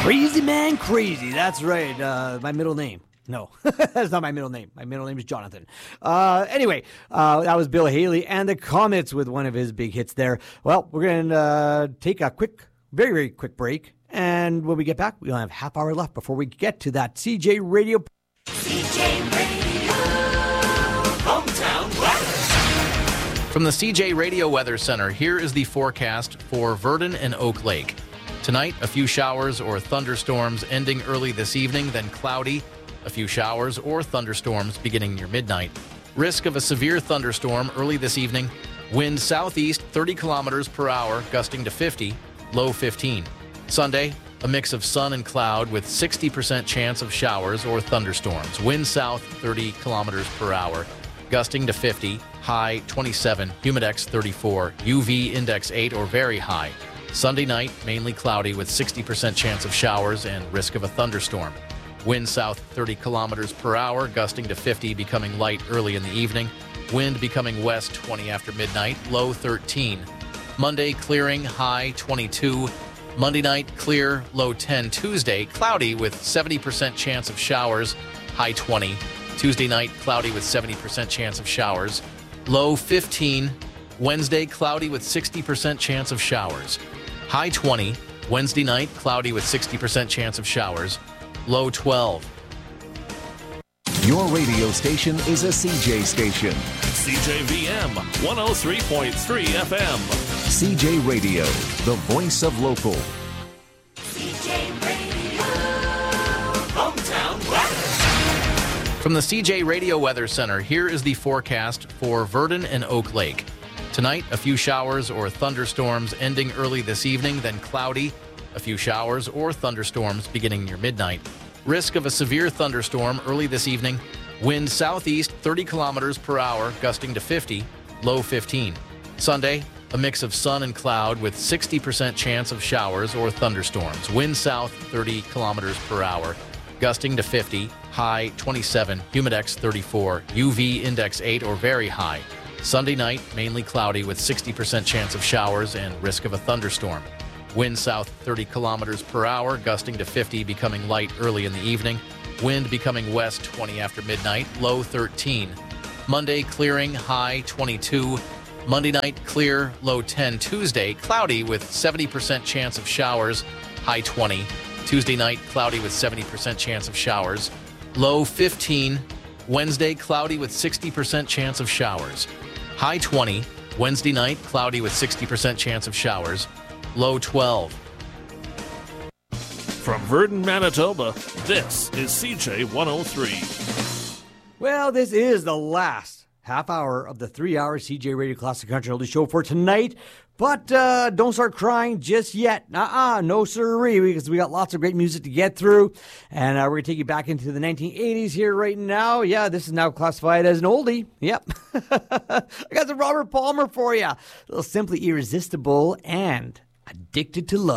Crazy Man Crazy. That's right. My middle name. No, that's not my middle name. My middle name is Jonathan. Anyway, that was Bill Haley and the Comets with one of his big hits there. Well, we're going to take a very, very quick break. And when we get back, we'll have half hour left before we get to that CJ Radio. CJ Radio, hometown weather. From the CJ Radio Weather Center, here is the forecast for Virden and Oak Lake. Tonight, a few showers or thunderstorms ending early this evening, then cloudy. A few showers or thunderstorms beginning near midnight. Risk of a severe thunderstorm early this evening. Wind southeast 30 kilometers per hour, gusting to 50, low 15. Sunday, a mix of sun and cloud with 60% chance of showers or thunderstorms. Wind south 30 kilometers per hour, gusting to 50, high 27, humidex 34, UV index 8 or very high. Sunday night, mainly cloudy with 60% chance of showers and risk of a thunderstorm. Wind south 30 kilometers per hour, gusting to 50, becoming light early in the evening. Wind becoming west 20 after midnight, low 13. Monday, clearing, high 22. Monday night, clear, low 10. Tuesday, cloudy with 70% chance of showers, high 20. Tuesday night, cloudy with 70% chance of showers, low 15. Wednesday, cloudy with 60% chance of showers, high 20. Wednesday night, cloudy with 60% chance of showers, low 12. Your radio station is a CJ station. CJVM 103.3 FM. CJ Radio, the voice of local. CJ Radio, hometown weather. From the CJ Radio Weather Center, here is the forecast for Virden and Oak Lake. Tonight, a few showers or thunderstorms ending early this evening, then cloudy. A few showers or thunderstorms beginning near midnight. Risk of a severe thunderstorm early this evening. Wind southeast 30 kilometers per hour, gusting to 50, low 15. Sunday, a mix of sun and cloud with 60% chance of showers or thunderstorms. Wind south 30 kilometers per hour, gusting to 50, high 27, humidex 34, UV index 8 or very high. Sunday night, mainly cloudy with 60% chance of showers and risk of a thunderstorm. Wind south 30 kilometers per hour, gusting to 50, becoming light early in the evening. Wind becoming west 20 after midnight, low 13. Monday, clearing, high 22. Monday night, clear, low 10. Tuesday, cloudy with 70% chance of showers, high 20. Tuesday night, cloudy with 70% chance of showers, low 15. Wednesday, cloudy with 60% chance of showers, high 20. Wednesday night, cloudy with 60% chance of showers, low 12. From Virden, Manitoba, this is CJ 103. Well, this is the last half hour of the 3-hour CJ Radio Classic Country Oldies show for tonight. But don't start crying just yet. No sirree, because we got lots of great music to get through. And we're going to take you back into the 1980s here right now. Yeah, this is now classified as an oldie. Yep. I got some Robert Palmer for you. A little Simply Irresistible and Addicted to Love.